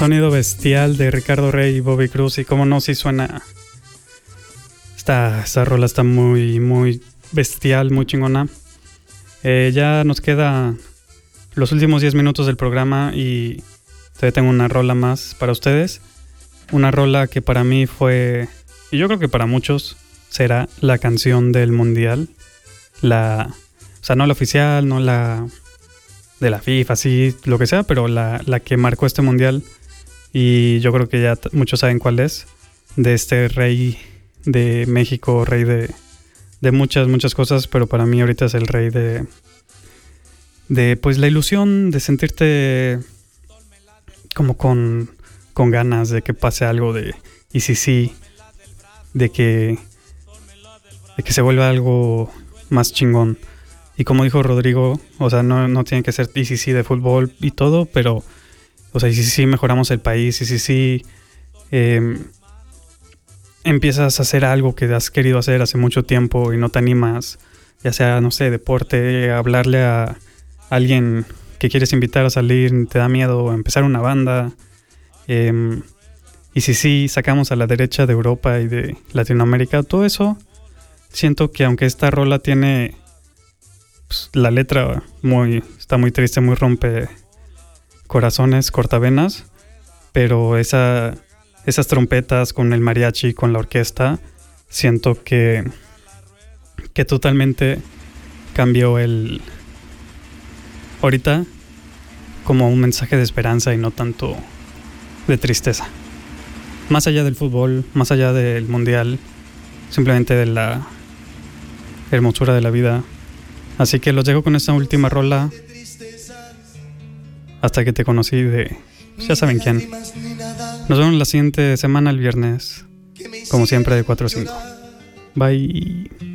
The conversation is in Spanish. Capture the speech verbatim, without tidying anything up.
sonido bestial de Ricardo Rey y Bobby Cruz, y cómo no, si suena. Esta, esta rola está muy, muy bestial, muy chingona. Eh, ya nos queda los últimos diez minutos del programa y todavía tengo una rola más para ustedes. Una rola que para mí fue, y yo creo que para muchos, será la canción del mundial. La, o sea, no la oficial, no la de la FIFA, sí, lo que sea, pero la, la que marcó este mundial. Y yo creo que ya t- muchos saben cuál es. De este rey de México, rey de, de muchas, muchas cosas, pero para mí ahorita es el rey de, de pues la ilusión de sentirte como con, con ganas de que pase algo, de y si sí, de que, de que se vuelva algo más chingón. Y como dijo Rodrigo, o sea, no, no tiene que ser y si sí de fútbol y todo, pero, o sea, y si sí mejoramos el país, y si sí eh, empiezas a hacer algo que has querido hacer hace mucho tiempo y no te animas, ya sea, no sé, deporte, hablarle a alguien que quieres invitar a salir, te da miedo empezar una banda, eh, y si sí sacamos a la derecha de Europa y de Latinoamérica, todo eso, siento que aunque esta rola tiene, pues, la letra muy, está muy triste, muy rompe corazones, cortavenas, pero esa, esas trompetas con el mariachi, con la orquesta, siento que, que totalmente cambió el, ahorita, como un mensaje de esperanza y no tanto de tristeza. Más allá del fútbol, más allá del mundial, simplemente de la hermosura de la vida. Así que los dejo con esta última rola. Hasta que te conocí de, pues ya saben quién. Nos vemos la siguiente semana, el viernes, como siempre, de cuatro a cinco. Bye.